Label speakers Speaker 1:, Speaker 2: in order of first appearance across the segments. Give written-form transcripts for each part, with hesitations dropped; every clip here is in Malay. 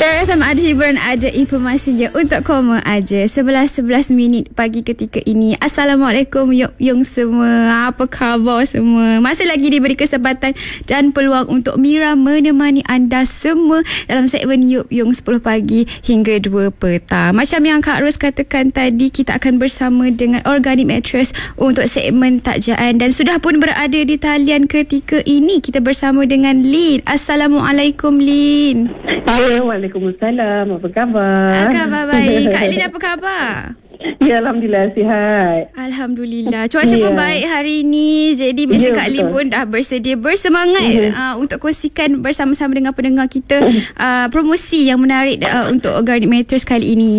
Speaker 1: Star FM ada hiburan, ada informasinya untuk koma aja. 11 minit pagi ketika ini. Assalamualaikum Yok Yung semua. Apa khabar semua? Masih lagi diberi kesempatan dan peluang untuk Mira menemani anda semua dalam segmen Yok Yung 10 pagi hingga 2 petang. Macam yang Kak Ros katakan tadi, kita akan bersama dengan Organic Mattress untuk segmen takjaan, dan sudah pun berada di talian ketika ini kita bersama dengan Lin. Assalamualaikum Lin.
Speaker 2: Waalaikumsalam. Apa khabar?
Speaker 1: Khabar baik. Kak Lin apa khabar?
Speaker 2: Ya, Alhamdulillah sihat.
Speaker 1: Alhamdulillah. Cuaca pun baik hari ini. Jadi mesti Kak Lin pun dah bersedia bersemangat untuk kongsikan bersama-sama dengan pendengar kita promosi yang menarik untuk Organic Mattress kali ini.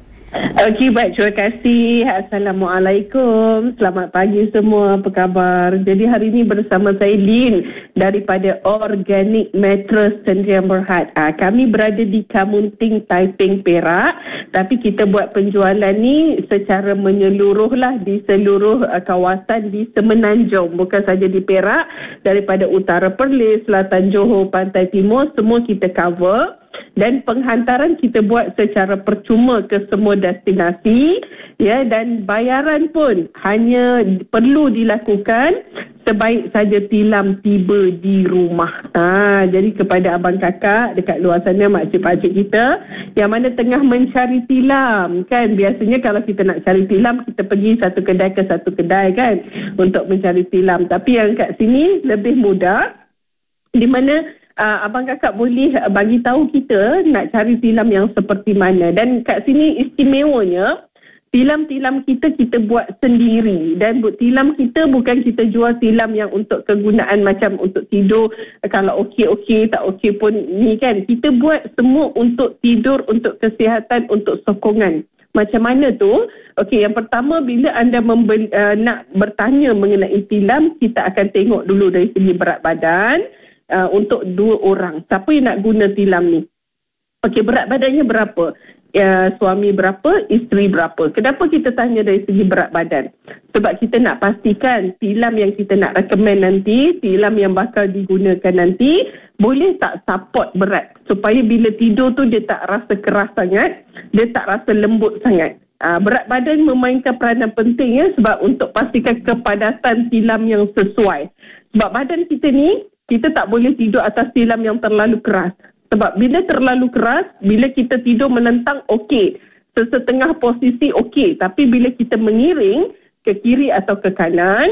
Speaker 2: Okey, baik. Terima kasih. Assalamualaikum. Selamat pagi semua. Apa khabar? Jadi hari ini bersama saya Lin daripada Organic Mattress Sdn Bhd. Kami berada di Kamunting, Taiping, Perak. Tapi kita buat penjualan ni secara menyeluruh lah di seluruh kawasan di Semenanjung. Bukan saja di Perak. Daripada utara Perlis, selatan Johor, pantai timur, semua kita cover. Dan penghantaran kita buat secara percuma ke semua destinasi, ya, dan bayaran pun hanya perlu dilakukan sebaik saja tilam tiba di rumah. Jadi kepada abang kakak dekat luar sana, makcik-pakcik kita yang mana tengah mencari tilam, kan biasanya kalau kita nak cari tilam kita pergi satu kedai ke satu kedai kan untuk mencari tilam, tapi yang kat sini lebih mudah, di mana abang kakak boleh bagi tahu kita nak cari tilam yang seperti mana. Dan kat sini istimewanya, tilam-tilam kita buat sendiri. Dan tilam kita bukan kita jual tilam yang untuk kegunaan macam untuk tidur, kalau okey, tak okey pun ni kan. Kita buat semua untuk tidur, untuk kesihatan, untuk sokongan. Macam mana tu? Okey, yang pertama, bila anda nak bertanya mengenai tilam, kita akan tengok dulu dari segi berat badan. Untuk 2 orang, siapa yang nak guna tilam ni? Okey, berat badannya berapa? Suami berapa? Isteri berapa? Kenapa kita tanya dari segi berat badan? Sebab kita nak pastikan tilam yang kita nak recommend nanti, tilam yang bakal digunakan nanti, boleh tak support berat, supaya bila tidur tu dia tak rasa keras sangat, dia tak rasa lembut sangat. Berat badan memainkan peranan penting, ya, sebab untuk pastikan kepadatan tilam yang sesuai. Sebab badan kita ni, kita tak boleh tidur atas tilam yang terlalu keras. Sebab bila terlalu keras, bila kita tidur menentang, okey. Sesetengah posisi okey. Tapi bila kita mengiring ke kiri atau ke kanan,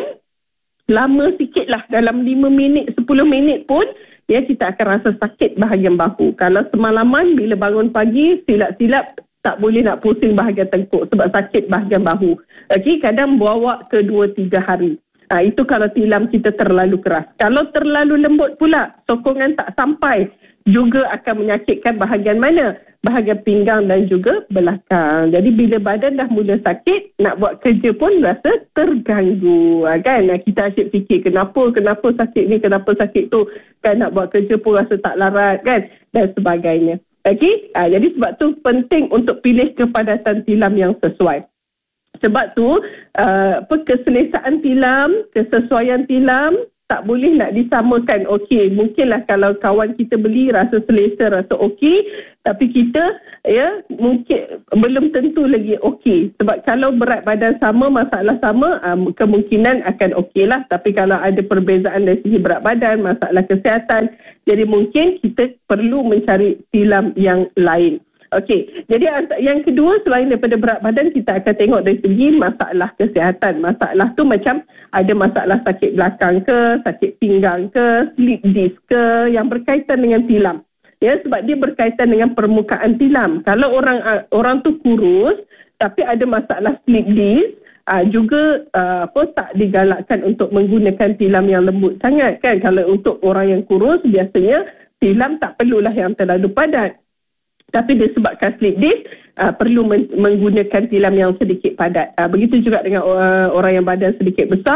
Speaker 2: lama sikit lah. Dalam 5 minit, 10 minit pun, ya, kita akan rasa sakit bahagian bahu. Kalau semalaman, bila bangun pagi, silap-silap tak boleh nak pusing bahagian tengkuk sebab sakit bahagian bahu. Okey, kadang bawa ke 2-3 hari. Itu kalau tilam kita terlalu keras. Kalau terlalu lembut pula, sokongan tak sampai, juga akan menyakitkan bahagian mana? Bahagian pinggang dan juga belakang. Jadi bila badan dah mula sakit, nak buat kerja pun rasa terganggu. Kan? Kita asyik fikir kenapa sakit ni, kenapa sakit tu. Kan nak buat kerja pun rasa tak larat, kan? Dan sebagainya. Okey? Jadi sebab tu penting untuk pilih kepadatan tilam yang sesuai. Sebab tu keselesaan tilam, kesesuaian tilam tak boleh nak disamakan. Okey, mungkinlah kalau kawan kita beli rasa selesa, rasa okey, tapi kita, ya, mungkin belum tentu lagi okey. Sebab kalau berat badan sama, masalah sama, kemungkinan akan okey lah. Tapi kalau ada perbezaan dari segi berat badan, masalah kesihatan, jadi mungkin kita perlu mencari tilam yang lain. Okey, jadi yang kedua, selain daripada berat badan, kita akan tengok dari segi masalah kesihatan. Masalah tu macam ada masalah sakit belakang ke, sakit pinggang ke, slip disc ke, yang berkaitan dengan tilam. Ya, sebab dia berkaitan dengan permukaan tilam. Kalau orang tu kurus tapi ada masalah slip disc, juga tak digalakkan untuk menggunakan tilam yang lembut sangat, kan. Kalau untuk orang yang kurus, biasanya tilam tak perlulah yang terlalu padat. Tapi disebabkan slip disc, perlu menggunakan tilam yang sedikit padat. Begitu juga dengan orang yang badan sedikit besar,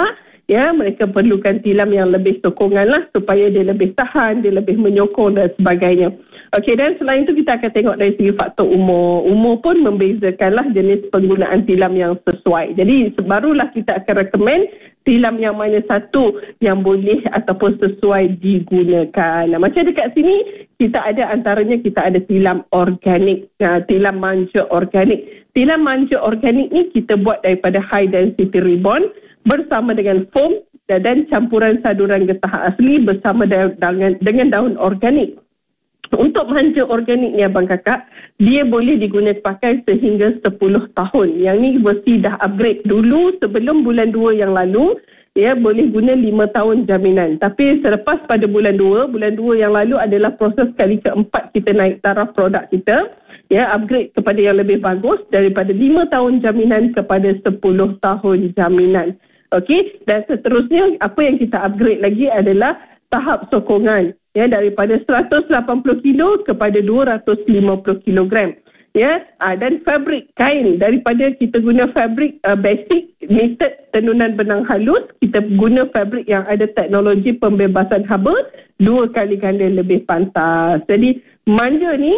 Speaker 2: Ya, mereka perlukan tilam yang lebih sokongan lah supaya dia lebih tahan, dia lebih menyokong dan sebagainya. Okey, dan selain itu kita akan tengok dari segi faktor umur. Umur pun membezakanlah jenis penggunaan tilam yang sesuai. Jadi barulah kita akan recommend tilam yang mana satu yang boleh ataupun sesuai digunakan. Nah, macam dekat sini kita ada antaranya, kita ada tilam organik, tilam manja organik. Tilam manja organik ni kita buat daripada high density ribbon bersama dengan foam dan campuran saduran getah asli bersama dengan daun organik. Untuk manja organik ni Abang Kakak, dia boleh digunakan pakai sehingga 10 tahun. Yang ni mesti dah upgrade dulu sebelum bulan 2 yang lalu. Ya, boleh guna 5 tahun jaminan. Tapi selepas pada bulan 2 yang lalu adalah proses kali keempat kita naik taraf produk kita. Ya, upgrade kepada yang lebih bagus daripada 5 tahun jaminan kepada 10 tahun jaminan. Okey, dan seterusnya apa yang kita upgrade lagi adalah tahap sokongan, ya, daripada 180 kilo kepada 250 kilogram. Ya, dan fabrik kain, daripada kita guna fabrik basic knitted tenunan benang halus, kita guna fabrik yang ada teknologi pembebasan haba 2 kali ganda lebih pantas. Jadi manja ni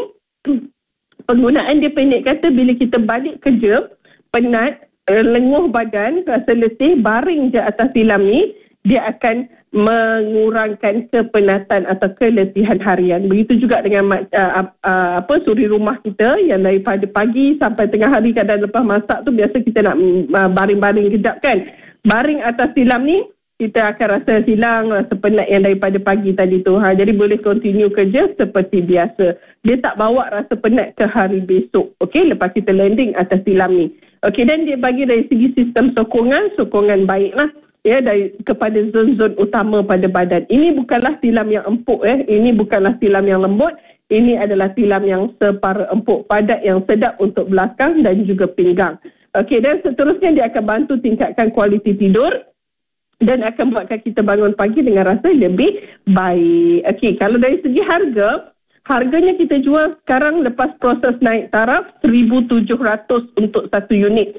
Speaker 2: penggunaan dia pendek kata, bila kita balik kerja penat, lenguh badan, rasa letih, baring je atas tilam ni, dia akan mengurangkan kepenatan atau keletihan harian. Begitu juga dengan suri rumah kita yang daripada pagi sampai tengah hari, kadang lepas masak tu biasa kita nak baring-baring kejap kan. Baring atas tilam ni, kita akan rasa hilang rasa penat yang daripada pagi tadi tu. Jadi boleh continue kerja seperti biasa. Dia tak bawa rasa penat ke hari besok. Okey, lepas kita landing atas tilam ni. Okey, dan dia bagi dari segi sistem sokongan baik lah. Ya, kepada zon-zon utama pada badan. Ini bukanlah tilam yang empuk. Ini bukanlah tilam yang lembut. Ini adalah tilam yang separa empuk, padat yang sedap untuk belakang dan juga pinggang. Okey, dan seterusnya dia akan bantu tingkatkan kualiti tidur dan akan buatkan kita bangun pagi dengan rasa lebih baik. Okey, kalau dari segi harganya kita jual sekarang lepas proses naik taraf 1,700 untuk satu unit.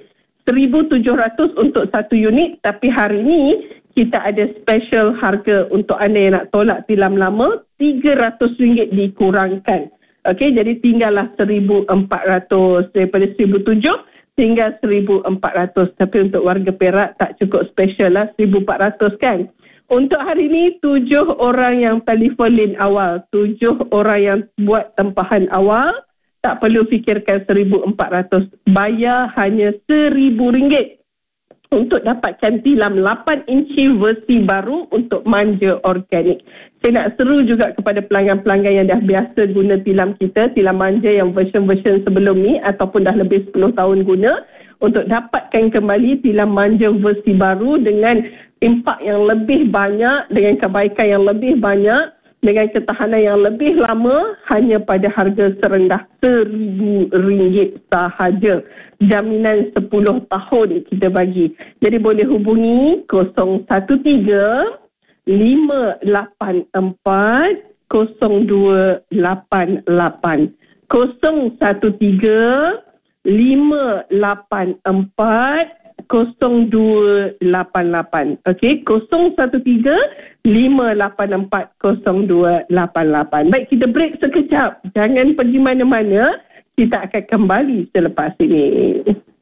Speaker 2: 1,700 untuk satu unit, tapi hari ni kita ada special harga untuk anda yang nak tolak tilam lama, RM300 dikurangkan. Okey, jadi tinggallah 1,400, daripada 1,700 tinggal 1,400. Tapi untuk warga Perak tak cukup special lah, 1,400 kan. Untuk hari ni 7 orang yang telefon line awal, 7 orang yang buat tempahan awal, tak perlu fikirkan 1,400. Bayar hanya RM1,000 untuk dapatkan tilam 8 inci versi baru untuk manja organik. Saya nak seru juga kepada pelanggan-pelanggan yang dah biasa guna tilam kita, tilam manja yang version-version sebelum ni ataupun dah lebih 10 tahun guna, untuk dapatkan kembali tilam manja versi baru dengan impak yang lebih banyak, dengan kebaikan yang lebih banyak, dengan ketahanan yang lebih lama, hanya pada harga serendah RM1,000 sahaja. Jaminan 10 tahun kita bagi. Jadi boleh hubungi 013 584 0288. 013 584 0288. Okey, 013-584-0288. Baik, kita break sekejap. Jangan pergi mana-mana. Kita akan kembali selepas ini.